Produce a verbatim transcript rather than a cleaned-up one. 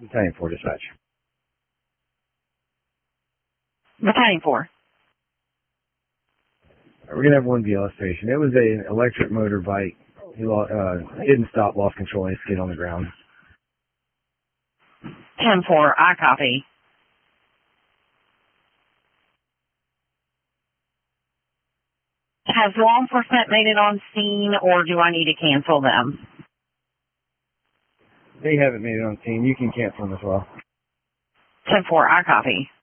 Battalion four dispatch. Battalion four. We're going to have one V L S station. It was an electric motorbike. He lost, uh, didn't stop, lost control, and he skid on the ground. ten four, I copy. Has law enforcement made it on scene, or do I need to cancel them? They haven't made it on scene. You can cancel them as well. ten four, I copy.